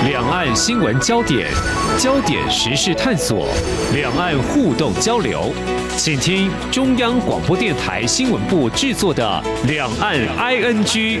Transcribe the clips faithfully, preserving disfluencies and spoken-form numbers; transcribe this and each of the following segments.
两岸新闻焦点，焦点时事探索，两岸互动交流，请听中央广播电台新闻部制作的《两岸 I N G》。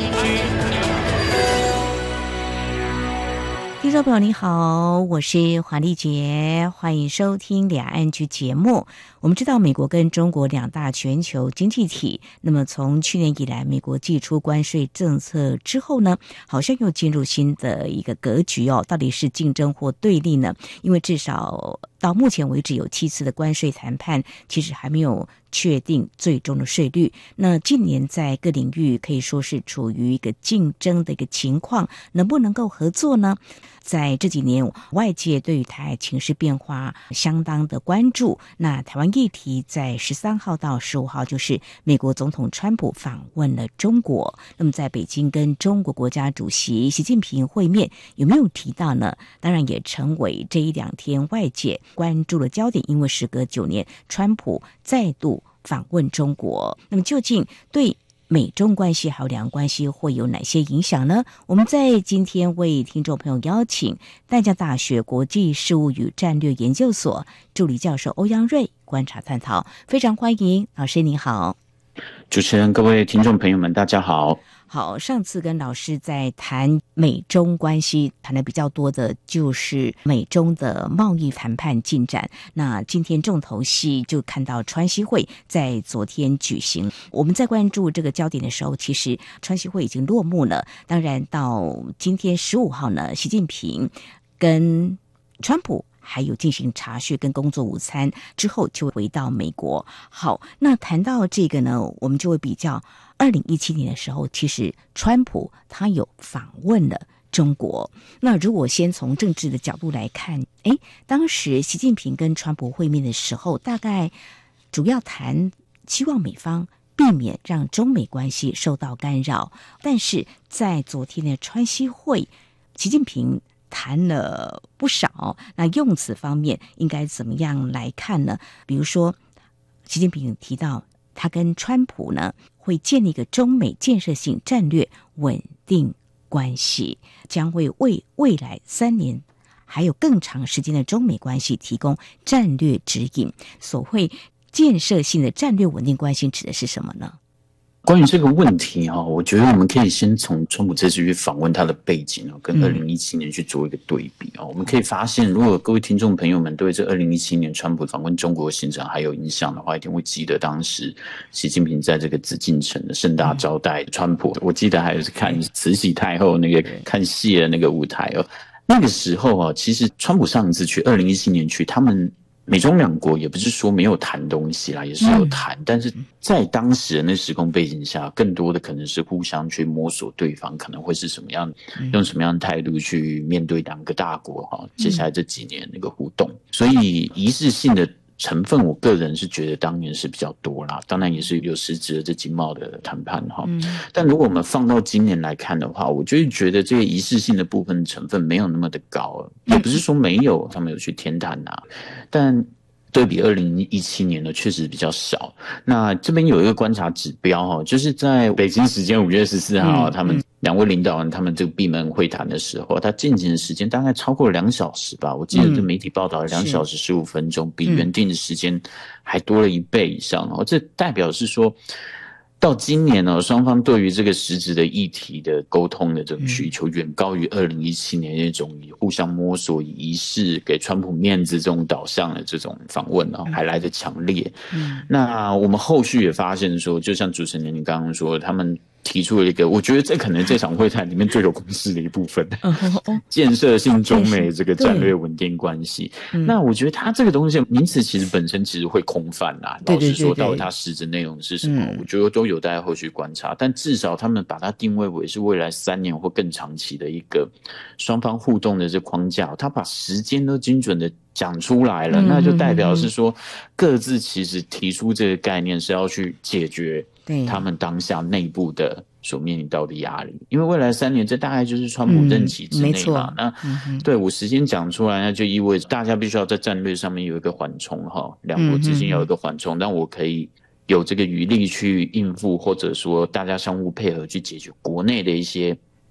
听众朋友你好，我是华丽杰，欢迎收听两岸局节目。我们知道美国跟中国两大全球经济体，那么从去年以来美国祭出关税政策之后呢，好像又进入新的一个格局哦，到底是竞争或对立呢？因为至少到目前为止有七次的关税谈判，其实还没有确定最终的税率。那近年在各领域可以说是处于一个竞争的一个情况，能不能够合作呢？在这几年外界对于台海情势变化相当的关注，那台湾议题在十三号到十五号就是美国总统川普访问了中国，那么在北京跟中国国家主席习近平会面有没有提到呢？当然也成为这一两天外界关注的焦点，因为时隔九年川普再度访问中国，那么究竟对美中关系还有两岸关系会有哪些影响呢？我们在今天为听众朋友邀请淡江大学国际事务与战略研究所助理教授欧阳瑞观察探讨，非常欢迎老师。你好。 主持人，各位听众朋友们大家好。 好，上次跟老师在谈美中关系，谈的比较多的就是美中的贸易谈判进展。那今天重头戏就看到川西会在昨天举行。我们在关注这个焦点的时候，其实川西会已经落幕了。当然到今天十五号呢，习近平跟川普还有进行茶叙跟工作午餐之后就回到美国。好，那谈到这个呢，我们就会比较二零一七年的时候，其实川普他有访问了中国。那如果先从政治的角度来看，诶，当时习近平跟川普会面的时候，大概主要谈希望美方避免让中美关系受到干扰。但是在昨天的川西会，习近平谈了不少，那用词方面应该怎么样来看呢？比如说习近平提到他跟川普呢会建立一个中美建设性战略稳定关系，将会为未来三年还有更长时间的中美关系提供战略指引。所谓建设性的战略稳定关系指的是什么呢？ 关于这个问题哈，我觉得我们可以先从川普这次去访问他的背景哦，跟二零一七年去做一个对比哦。我们可以发现，如果各位听众朋友们对这二零一七年川普访问中国的行程还有印象的话，一定会记得当时习近平在这个紫禁城的盛大招待川普。我记得还是看慈禧太后那个看戏的那个舞台哦。那个时候啊，其实川普上一次去二零一七年去，他们美中两国也不是说没有谈东西啦，也是有谈，嗯、但是在当时的那时空背景下，更多的可能是互相去摸索对方可能会是什么样，嗯、用什么样的态度去面对两个大国哈，接下来这几年那个互动，嗯、所以仪式性的成分，我个人是觉得当年是比较多啦，当然也是有实质的这经贸的谈判哈。嗯、但如果我们放到今年来看的话，我就觉得这个仪式性的部分成分没有那么的高，也不是说没有，他们有去天谈啊，但对比二零一七年呢，确实比较少。那这边有一个观察指标哈，就是在北京时间五月十四号，嗯、他们两位领导人他们这个闭门会谈的时候，他进行的时间大概超过两小时吧。我记得这媒体报道两小时十五分钟，比原定的时间还多了一倍以上哦。这代表是说，到今年呢，双方对于这个实质的议题的沟通的这种需求，远高于二零一七年那种以互相摸索、以仪式给川普面子这种导向的这种访问啊，还来得强烈。嗯、那我们后续也发现说，就像主持人你刚刚说，他们提出了一个，我觉得这可能这场会谈里面最有共识的一部分，建设性中美这个战略稳定关系。那我觉得他这个东西名词其实本身其实会空泛啦，老实说，到底它实质内容是什么，我觉得都有待后续观察。但至少他们把它定位为是未来三年或更长期的一个双方互动的这框架，他把时间都精准的讲出来了，那就代表是说各自其实提出这个概念是要去解决他们当下内部的所面临到的压力，因为未来三年这大概就是川普任期之内嘛。嗯、那、嗯、对我时间讲出来，那就意味着大家必须要在战略上面有一个缓冲哈，两国之间有一个缓冲，但我可以有这个余力去应付，或者说大家相互配合去解决国内的一些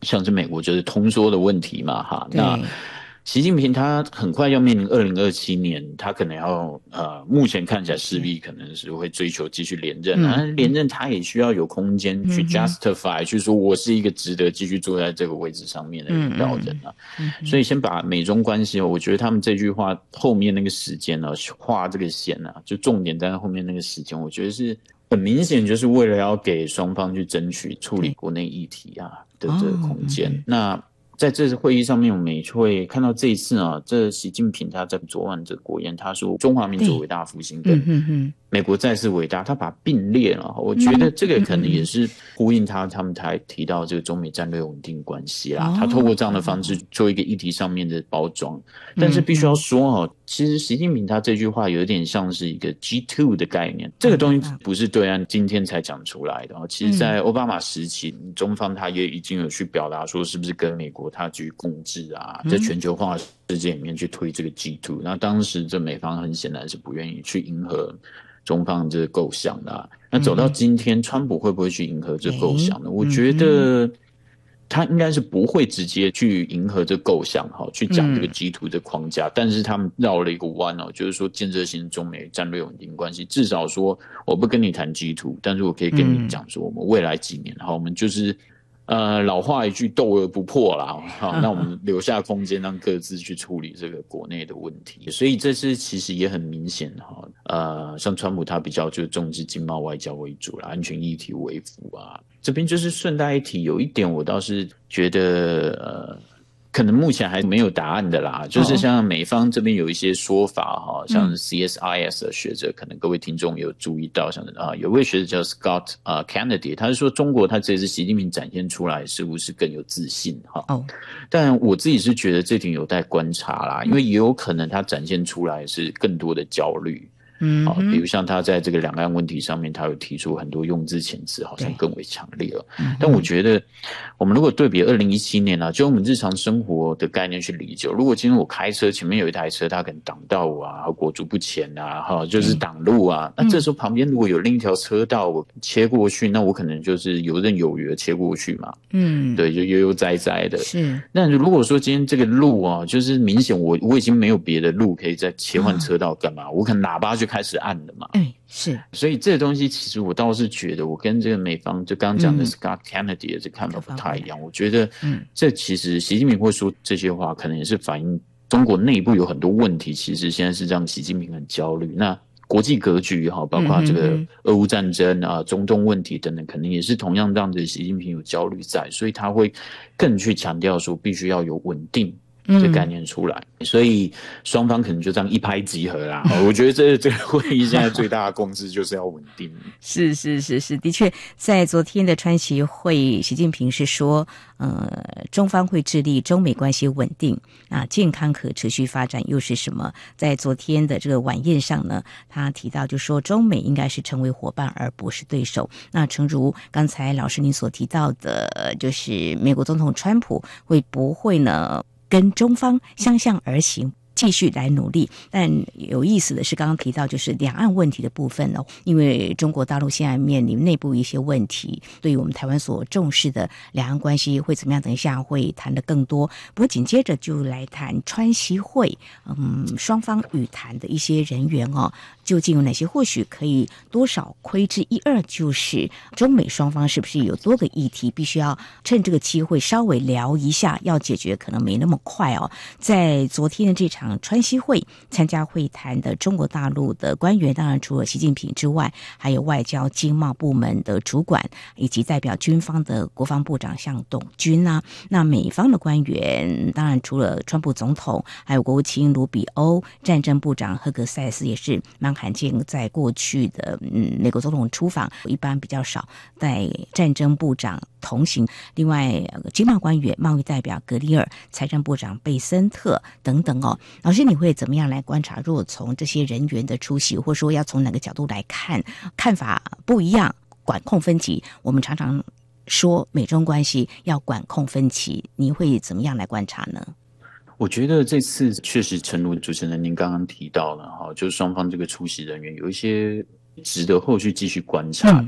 像是美国就是通缩的问题嘛，哈，那习近平他很快要面临二零二七年，他可能要呃，目前看起来势必可能是会追求继续连任，嗯、啊，连任他也需要有空间去 justify，、嗯、去说我是一个值得继续坐在这个位置上面的领导人啊。嗯嗯、所以先把美中关系，我觉得他们这句话后面那个时间呢，画这个线啊，就重点在后面那个时间，我觉得是很明显，就是为了要给双方去争取处理国内议题啊的这个空间。哦嗯、那在这次会议上面，我们也会看到这一次啊，这习近平他在昨晚这国宴，他说中华民族伟大复兴跟美国再次伟大，他把并列了。我觉得这个可能也是呼应他他们才提到这个中美战略稳定关系啦。他透过这样的方式做一个议题上面的包装，但是必须要说哦，其实习近平他这句话有点像是一个 G 二 的概念，这个东西不是对岸今天才讲出来的。其实在奥巴马时期，中方他也已经有去表达说，是不是跟美国他去共治啊，在全球化世界里面去推这个 G 二。那当时这美方很显然是不愿意去迎合中方这个构想的、啊。那走到今天，川普会不会去迎合这构想呢？我觉得他应该是不会直接去迎合这构想，去讲这个 G 二 的框架，但是他们绕了一个弯哦，就是说建设性中美战略稳定关系，至少说我不跟你谈 G 二，但是我可以跟你讲说，我们未来几年，好，我们就是呃，老话一句，斗而不破啦。好，那我们留下空间，让各自去处理这个国内的问题。所以这次其实也很明显哈，呃，像川普他比较就重视经贸外交为主啦，安全议题为辅啊。这边就是顺带一提，有一点我倒是觉得呃。可能目前还没有答案的啦，就是像美方这边有一些说法哈，像 C S I S 的学者，可能各位听众有注意到，像啊有位学者叫 Scott 啊 Kennedy， 他是说中国他这次习近平展现出来似乎是更有自信哈，哦，但我自己是觉得这点有待观察啦，因为也有可能他展现出来是更多的焦虑。嗯，好，比如像他在这个两岸问题上面，他有提出很多用字遣词，好像更为强烈了。但我觉得，我们如果对比二零一七年啊，就我们日常生活的概念去理解，如果今天我开车前面有一台车，它可能挡道我啊，裹足不前啊，哈，就是挡路啊，那这时候旁边如果有另一条车道，我切过去，那我可能就是游刃有余的切过去嘛。嗯，对，就悠悠哉哉的。是。那如果说今天这个路啊，就是明显我我已经没有别的路可以再切换车道干嘛？我可能喇叭就开始按了嘛，哎，是，所以这个东西其实我倒是觉得，我跟这个美方就刚刚讲的 Scott Kennedy 的这看法不太一样。我觉得，嗯，这其实习近平会说这些话，可能也是反映中国内部有很多问题，其实现在是让习近平很焦虑。那国际格局哈，包括这个俄乌战争啊、中东问题等等，可能也是同样让着习近平有焦虑在，所以他会更去强调说，必须要有稳定这概念出来，嗯，所以双方可能就这样一拍即合啦。我觉得这这个会议现在最大的共识就是要稳定。 是是是是，的确，在昨天的川习会，习近平是说，呃，中方会致力中美关系稳定啊，健康可持续发展又是什么？在昨天的这个晚宴上呢，他提到就说，中美应该是成为伙伴而不是对手。那诚如刚才老师您所提到的，就是美国总统川普会不会呢？跟中方相向而行，继续来努力。但有意思的是，刚刚提到就是两岸问题的部分哦，因为中国大陆现在面临内部一些问题，对于我们台湾所重视的两岸关系会怎么样？等一下会谈的更多。不过紧接着就来谈川习会，嗯，双方与谈的一些人员哦，究竟有哪些？或许可以多少窥知一二，就是中美双方是不是有多个议题，必须要趁这个机会稍微聊一下，要解决可能没那么快哦。在昨天的这场川习会，参加会谈的中国大陆的官员，当然除了习近平之外，还有外交经贸部门的主管，以及代表军方的国防部长像董军啊。那美方的官员，当然除了川普总统，还有国务卿卢比欧，战争部长赫格塞斯也是蛮罕见，在过去的嗯美国总统出访一般比较少带战争部长同行。另外经贸官员贸易代表格里尔，财政部长贝森特等等哦。老师你会怎么样来观察，如果从这些人员的出席，或者说要从哪个角度来看，看法不一样，管控分歧，我们常常说美中关系要管控分歧，你会怎么样来观察呢？ 我觉得这次确实诚如主持人您刚刚提到了哈，就是双方这个出席人员有一些值得后续继续观察的啦。嗯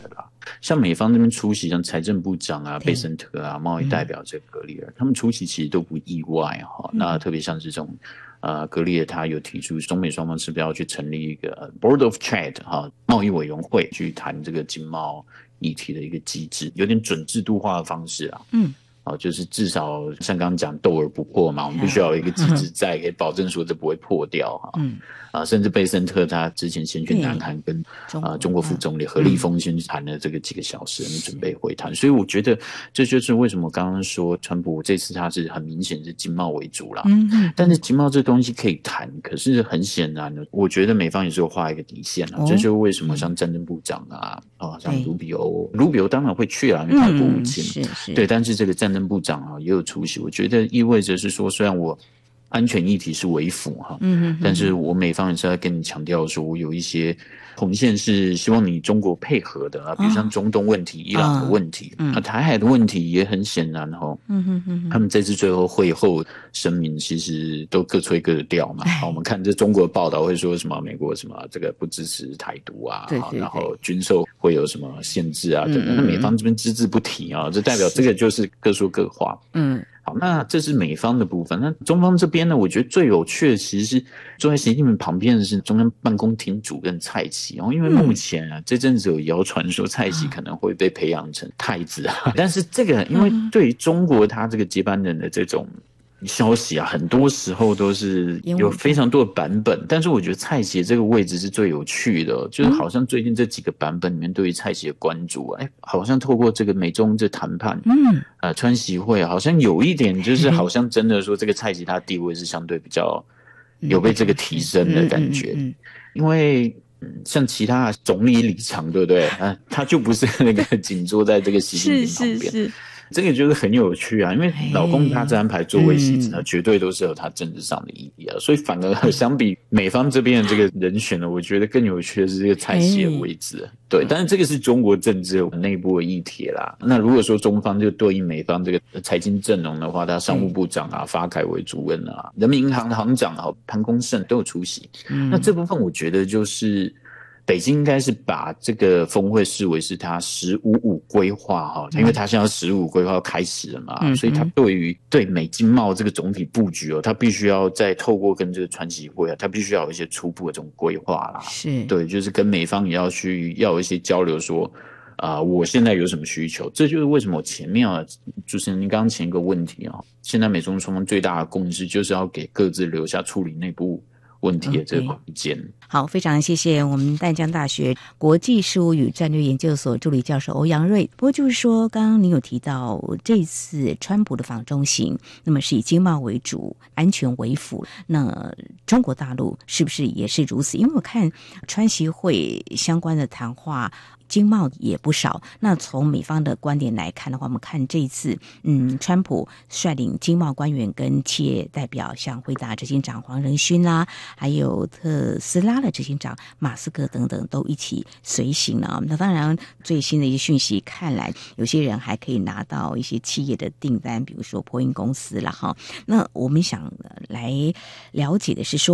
像美方这边出席，像财政部长啊、贝森特啊、贸易代表这个格里尔，嗯、他们出席其实都不意外哈。嗯、那特别像这种。呃，格里尔他有提出，中美双方是不是要去成立一个 Board of Trade 哈贸易委员会，去谈这个经贸议题的一个机制，有点准制度化的方式啊。嗯。哦，就是至少像刚刚讲斗而不破嘛，我们必须要有一个机制在，可以保证说这不会破掉哈。嗯。啊，甚至贝森特他之前先去南韩跟啊中国副总理何立峰先谈了这个几个小时，嗯、准备会谈。所以我觉得这就是为什么刚刚说川普这次他是很明显是经贸为主啦。嗯嗯。但是经贸这东西可以谈，可是很显然的，我觉得美方也是有画一个底线啦。哦、这就是为什么像战争部长啊，啊像卢比欧，卢比欧当然会去啊，因为他是国务卿，嗯、是是对，但是这个战争部长啊也有出席，我觉得意味着是说，虽然我。安全议题是为辅哈，嗯，但是我美方也是在跟你强调说，我有一些红线是希望你中国配合的啊，比如像中东问题、哦、伊朗的问题，嗯、啊，台海的问题也很显然哈，嗯哼哼，他们这次最后会后声明其实都各吹各的调嘛。好，我们看这中国的报道会说什么美国什么这个不支持台独啊，对对对，然后军售会有什么限制啊等等，那、嗯、美方这边只字不提啊，这代表这个就是各说各话，嗯。好，那这是美方的部分。那中方这边呢，我觉得最有趣的其实是坐在习近平旁边的是中央办公厅主任蔡奇哦，因为目前啊、嗯、这阵子有谣传说蔡奇可能会被培养成太子啊，但是这个因为对于中国他这个接班人的这种消息啊，很多时候都是有非常多的版本，但是我觉得蔡奇这个位置是最有趣的，就是好像最近这几个版本里面对于蔡奇的关注，哎，好像透过这个美中这谈判，嗯，呃，川习会好像有一点就是好像真的说这个蔡奇他地位是相对比较有被这个提升的感觉，嗯嗯嗯嗯、因为。像其他总理李强，对不对？啊，他就不是那个紧坐在这个习近平旁边。是是是，这个就是很有趣啊，因为老公他这安排座位席次呢，绝对都是有他政治上的意义啊，所以反而相比美方这边的这个人选呢，我觉得更有趣的是这个蔡奇的位置。对，但是这个是中国政治内部的议题啦。那如果说中方就对应美方这个财经阵容的话，他商务部长啊，发改委主任啊，人民银行的行长啊，潘功胜都有出席。嗯、那这部分我觉得就是北京应该是把这个峰会视为是他十五五规划哈，因为他现在十五规划开始了嘛，嗯、所以他对于对美经贸这个总体布局哦，他必须要再透过跟这个川习会啊，他必须要有一些初步的这种规划啦。是，对，就是跟美方也要去要有一些交流说。啊、呃，我现在有什么需求？这就是为什么我前面啊，主持人您刚刚前一个问题啊，现在美中双方最大的共识就是要给各自留下处理内部问题的这个空间。Okay. 好，非常谢谢我们淡江大学国际事务与战略研究所助理教授欧阳瑞。不过就是说，刚刚您有提到这次川普的访中行，那么是以经贸为主，安全为辅。那中国大陆是不是也是如此？因为我看川习会相关的谈话。经贸也不少。那从美方的观点来看的话，我们看这一次，嗯，川普率领经贸官员跟企业代表，像辉达执行长黄仁勋啦，还有特斯拉的执行长马斯克等等，都一起随行了。那当然，最新的一些讯息看来，有些人还可以拿到一些企业的订单，比如说波音公司了哈。那我们想来了解的是说。